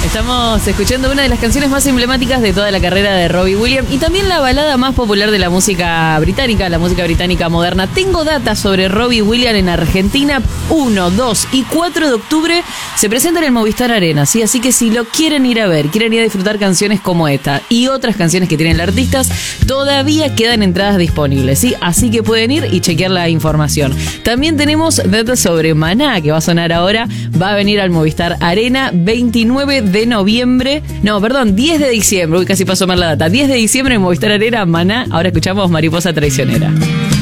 Estamos escuchando una de las canciones más emblemáticas de toda la carrera de Robbie Williams y también la balada más popular de la música británica moderna. Tengo data sobre Robbie Williams en Argentina. 1, 2 y 4 de octubre se presenta en el Movistar Arena, ¿sí? Así que si lo quieren ir a ver, quieren ir a disfrutar canciones como esta y otras canciones que tienen los artistas, todavía quedan entradas disponibles, ¿sí? Así que pueden ir y chequear la información. También tenemos datos sobre Maná, que va a sonar ahora. Va a venir al Movistar Arena 29 de noviembre. No, perdón, 10 de diciembre. Uy, casi pasó mal la data. 10 de diciembre en Movistar Arena, Maná. Ahora escuchamos Mariposa Traicionera.